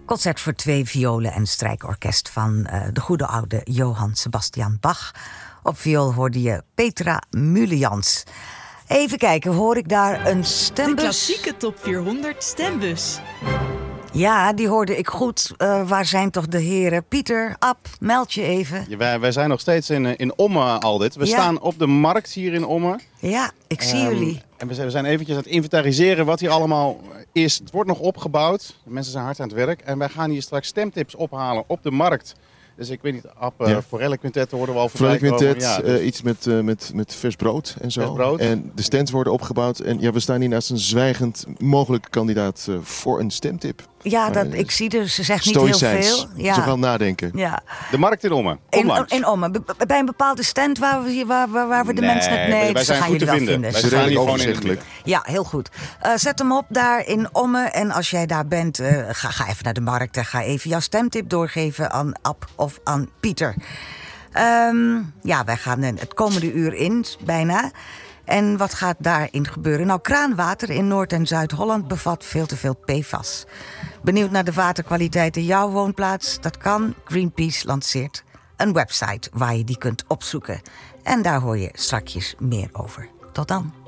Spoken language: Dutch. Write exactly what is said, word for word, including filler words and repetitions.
Concert voor twee violen en strijkorkest van uh, de goede oude Johann Sebastian Bach. Op viool hoorde je Petra Mulians. Even kijken, hoor ik daar een stembus? De klassieke top vierhonderd stembus. Ja, die hoorde ik goed. Uh, waar zijn toch de heren? Pieter, Ab, meld je even. Ja, wij, wij zijn nog steeds in, in Ommen, Aldit. We Ja. staan op de markt hier in Ommen. Ja, ik zie Um, jullie. En we zijn, we zijn eventjes aan het inventariseren wat hier allemaal is. Het wordt nog opgebouwd. De mensen zijn hard aan het werk. En wij gaan hier straks stemtips ophalen op de markt. Dus ik weet niet, Ab, uh, Ja. Forelle Quintet hoorden we al Forelle voorbij komen. Quintet, Ja, dus uh, iets met, uh, met, met vers brood en zo. Vers brood. En de stands worden opgebouwd. En ja, we staan hier naast een zwijgend mogelijke kandidaat uh, voor een stemtip. Ja, dat, Maar, ik zie dus, ze zegt niet heel Stoïcijns. veel. Ja. Ze gaan nadenken. Ja. de markt in Ommen. Kom In, langs. in Ommen, B- bij een bepaalde stand waar we, waar, waar, waar we de Nee, mensen... net- wij- wij dus zijn gaan goed jullie te wel vinden. vinden. Wij Ze staan zijn hier redelijk gewoon in het overzichtelijk. Ja, heel goed. Uh, zet hem op daar in Ommen. En als jij daar bent, uh, ga, ga even naar de markt en ga even jouw stemtip doorgeven aan Ab of aan Pieter. Um, ja, wij gaan het komende uur in, bijna. En wat gaat daarin gebeuren? Nou, kraanwater in Noord- en Zuid-Holland bevat veel te veel P F A S. Benieuwd naar de waterkwaliteit in jouw woonplaats? Dat kan. Greenpeace lanceert een website waar je die kunt opzoeken. En daar hoor je strakjes meer over. Tot dan.